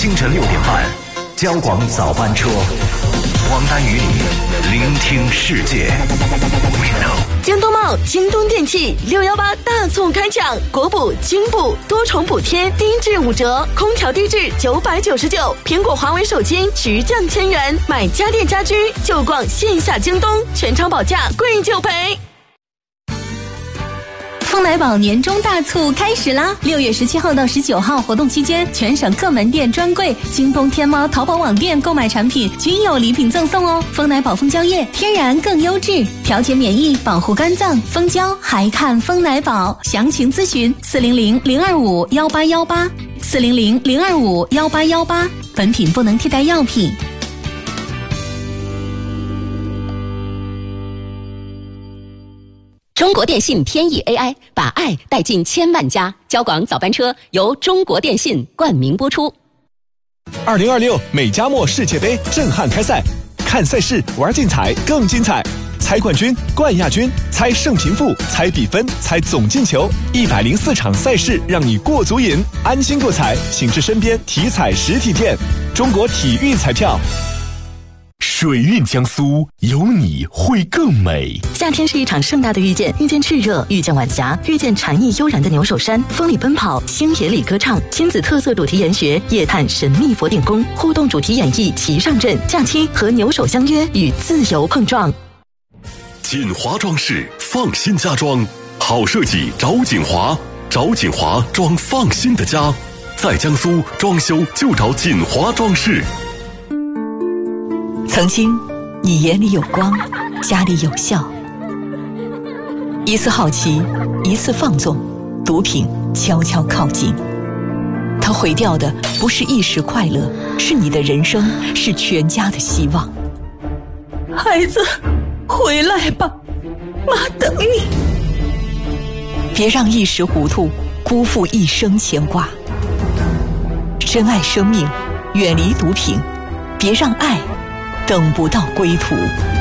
清晨6点半，交广早班车，王丹与你聆听世界。 京东茂、京东电器618大促开抢，国补、金补多重补贴，低至5折，空调低至999，苹果、华为手机直降1000元，买家电家居就逛线下京东，全场保价，贵就赔。 丰来宝年终大促开始啦！6月17号到19号活动期间，全省各门店专柜、京东、天猫、淘宝网店购买产品均有礼品赠送哦。丰来宝蜂胶液天然更优质，调节免疫，保护肝脏，蜂胶还看丰来宝。详情咨询400-025-1818，400-025-1818。本品不能替代药品。 中国电信天翼 AI 把爱带进千万家，交广早班车由中国电信冠名播出。 2026美加墨世界杯震撼开赛，看赛事玩竞彩更精彩，猜冠军、冠亚军，猜胜平负，猜比分，猜总进球，104场赛事让你过足瘾，安心购彩，请至身边体彩实体店。中国体育彩票。 水韵江苏，有你会更美。 夏天是一场盛大的遇见，遇见炽热，遇见晚霞，遇见禅意悠然的牛首山，风里奔跑，星野里歌唱，亲子特色主题研学，夜探神秘佛顶宫，互动主题演绎齐上阵，假期和牛首相约，与自由碰撞。 锦华装饰，放心家装，好设计找锦华，找锦华装放心的家，在江苏装修就找锦华装饰。 曾经你眼里有光，家里有笑，一次好奇，一次放纵，毒品悄悄靠近，它毁掉的不是一时快乐，是你的人生，是全家的希望。 孩子回来吧，妈等你。 别让一时糊涂辜负一生牵挂，珍爱生命，远离毒品，别让爱等不到归途。